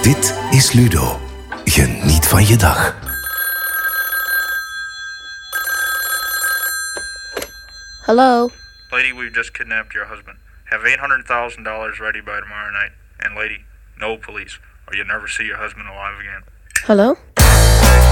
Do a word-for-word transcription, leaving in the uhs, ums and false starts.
Dit is Ludo. Geniet van je dag. Hello? Lady, we've just kidnapped your husband. Have eight hundred thousand dollars ready by tomorrow night. And lady, no police, or you'll never see your husband alive again. Hello?